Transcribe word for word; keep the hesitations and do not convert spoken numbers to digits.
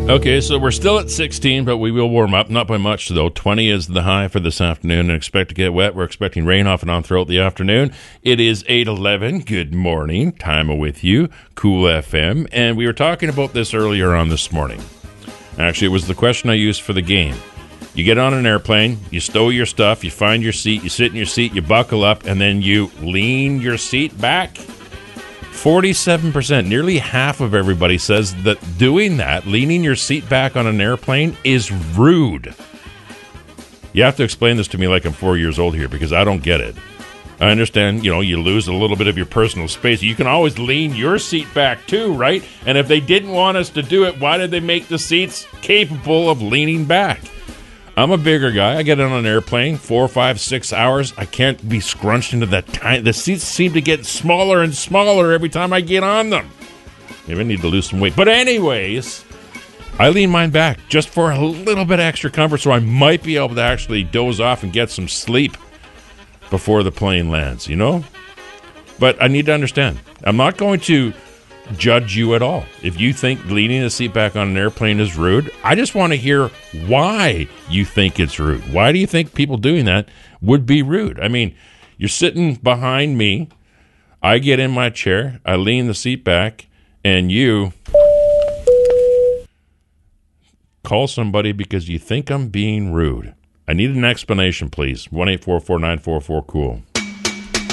Okay, so we're still at sixteen, but we will warm up. Not by much, though. twenty is the high for this afternoon, and expect to get wet. We're expecting rain off and on throughout the afternoon. It is eight eleven. Good morning. Time with you. Cool F M. And we were talking about this earlier on this morning. Actually, it was the question I used for the game. You get on an airplane, you stow your stuff, you find your seat, you sit in your seat, you buckle up, and then you lean your seat back. forty-seven percent, nearly half of everybody says that doing that, leaning your seat back on an airplane, is rude. You have to explain this to me like I'm four years old here because I don't get it. I understand, you know, you lose a little bit of your personal space. You can always lean your seat back too, right? And if they didn't want us to do it, why did they make the seats capable of leaning back? I'm a bigger guy. I get on an airplane, four, five, six hours. I can't be scrunched into that tiny... The seats seem to get smaller and smaller every time I get on them. Maybe I need to lose some weight. But anyways, I lean mine back just for a little bit of extra comfort so I might be able to actually doze off and get some sleep before the plane lands, you know? But I need to understand. I'm not going to judge you at all. If you think leaning the seat back on an airplane is rude, I just want to hear why you think it's rude. Why do you think people doing that would be rude? I mean, you're sitting behind me, I get in my chair, I lean the seat back, and you call somebody because you think I'm being rude. I need an explanation, please. one eight four four nine four four cool